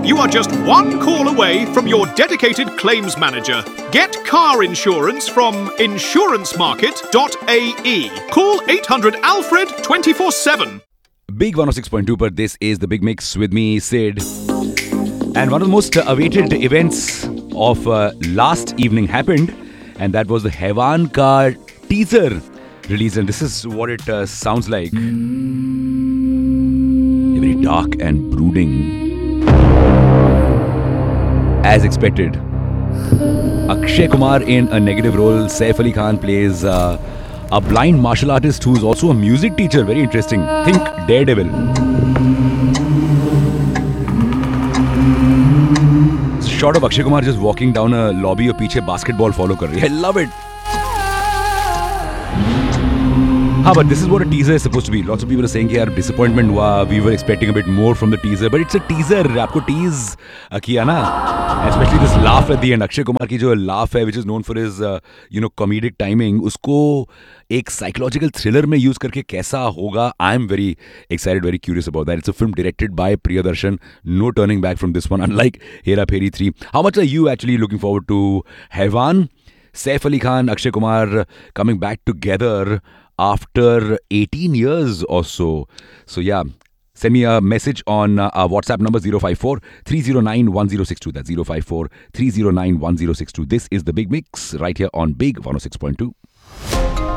You are just one call away from your dedicated claims manager. Get car insurance from insurancemarket.ae. Call 800 Alfred 24/7. Big 106.2 पर this is the Big Mix with me, Sid. And one of the most awaited events of last evening happened, and that was the Hewan ka teaser release. And this is what it sounds like. Very dark and brooding. As expected. Akshay Kumar in a negative role. Saif Ali Khan plays a blind martial artist who's also a music teacher. Very interesting. Think Daredevil. It's a shot of Akshay Kumar just walking down a lobby और पीछे basketball follow कर रही है. I love it. But this is what a teaser is supposed to be. Lots of people are saying कि यार disappointment हुआ. We were expecting a bit more from the teaser, but it's a teaser. आपको tease किया ना. Especially this laugh at the end. Akshay Kumar की जो laugh है, which is known for his comedic timing, उसको एक psychological thriller में use करके कैसा होगा? I'm very excited, very curious about that. It's a film directed by Priyadarshan. No turning back from this one, unlike Hera Pheri 3. How much are you actually looking forward to Hewan? Saif Ali Khan, Akshay Kumar coming back together after 18 years or so. So yeah, send me a message on our WhatsApp number 054 309 1062. That's 054 309 1062. This is the Big Mix right here on Big 106.2.